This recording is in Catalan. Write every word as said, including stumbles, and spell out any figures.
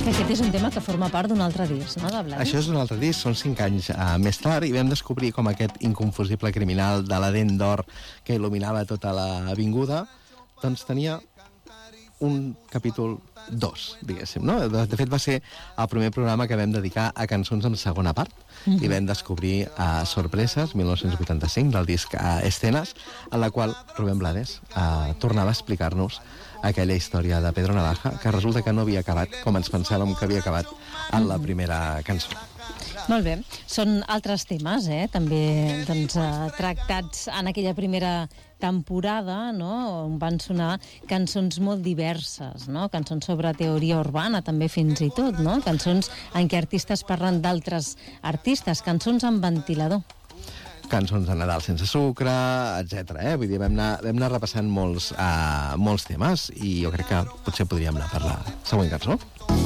Que aquest és un tema que forma part d'un altre disc, no, de Blades? Això és un altre disc, són cinc anys uh, més tard, i vam descobrir com aquest inconfusible criminal de la dent d'or que il·luminava tota l'avinguda, doncs tenia un capítol dos, diguéssim, no? De, de fet, va ser el primer programa que vam dedicar a cançons en segona part, mm-hmm. i vam descobrir uh, Sorpreses, mil nou-cents vuitanta-cinc, del disc uh, Escenes, en la qual Rubén Blades uh, tornava a explicar-nos aquella història de Pedro Navaja, que resulta que no havia acabat com ens pensàvem que havia acabat en la primera cançó. Molt bé. Són altres temes, eh? També doncs, eh, tractats en aquella primera temporada, no? On van sonar cançons molt diverses, no? Cançons sobre teoria urbana, també fins i tot, no? Cançons en què artistes parlen d'altres artistes, cançons amb ventilador. Cançons de Nadal sense sucre, etcètera. Eh? Vull dir, vam anar, vam anar repassant molts, uh, molts temes, i jo crec que potser podríem anar per la següent cançó.